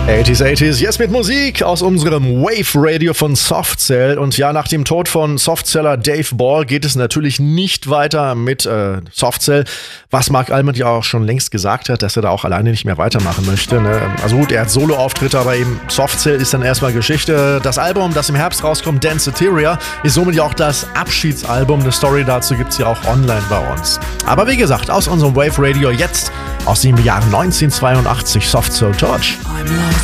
80s, jetzt mit Musik aus unserem Wave Radio von Softcell. Und ja, nach dem Tod von Softceller Dave Ball geht es natürlich nicht weiter mit Softcell, was Mark Almond ja auch schon längst gesagt hat, dass er da auch alleine nicht mehr weitermachen möchte. Ne? Also gut, er hat Solo-Auftritte, aber eben Softcell ist dann erstmal Geschichte. Das Album, das im Herbst rauskommt, Danceteria, ist somit ja auch das Abschiedsalbum. Eine Story dazu gibt's ja auch online bei uns. Aber wie gesagt, aus unserem Wave Radio jetzt aus dem Jahr 1982 Soft Soul Torch.